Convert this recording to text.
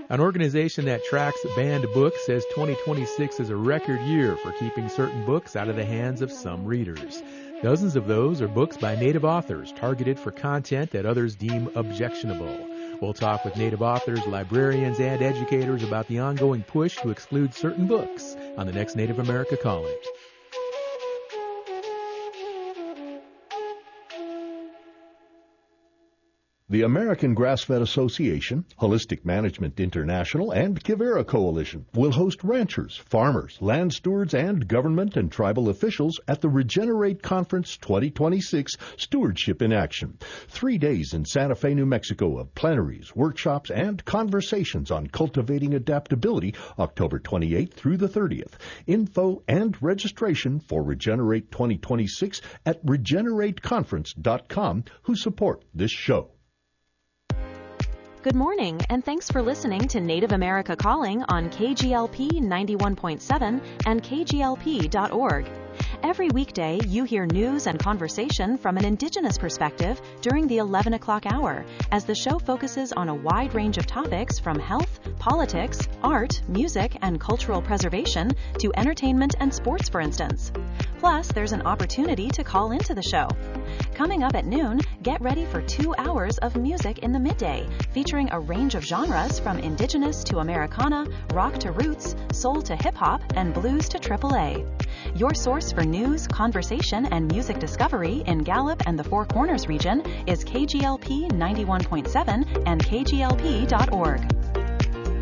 An organization that tracks banned books says 2026 is a record year for keeping certain books out of the hands of some readers. Dozens of those are books by Native authors targeted for content that others deem objectionable. We'll talk with Native authors, librarians, and educators about the ongoing push to exclude certain books on the next Native America Calling. The American Grass-Fed Association, Holistic Management International, and Kivera Coalition will host ranchers, farmers, land stewards, and government and tribal officials at the Regenerate Conference 2026 Stewardship in Action. 3 days in Santa Fe, New Mexico of plenaries, workshops, and conversations on cultivating adaptability, October 28th through the 30th. Info and registration for Regenerate 2026 at regenerateconference.com, who support this show. Good morning, and thanks for listening to Native America Calling on KGLP 91.7 and KGLP.org. Every weekday, you hear news and conversation from an Indigenous perspective during the 11 o'clock hour, as the show focuses on a wide range of topics from health, politics, art, music, and cultural preservation to entertainment and sports, for instance. Plus, there's an opportunity to call into the show. Coming up at noon, get ready for 2 hours of music in the midday, featuring a range of genres from Indigenous to Americana, rock to roots, soul to hip-hop, and blues to AAA. Your source for news, conversation, and music discovery in Gallup and the Four Corners region is KGLP 91.7 and KGLP.org.